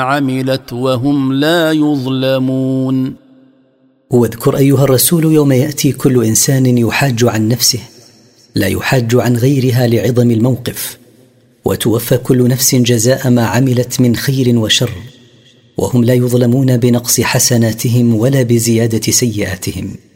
عملت وهم لا يظلمون. واذكر أيها الرسول يوم يأتي كل إنسان يحاج عن نفسه لا يحاج عن غيرها لعظم الموقف، وتوفى كل نفس جزاء ما عملت من خير وشر، وهم لا يظلمون بنقص حسناتهم ولا بزيادة سيئاتهم.